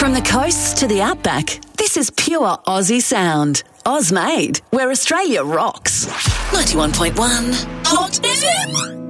From the coast to the outback, this is pure Aussie sound. Oz made, where Australia rocks. 91.1 Hot FM.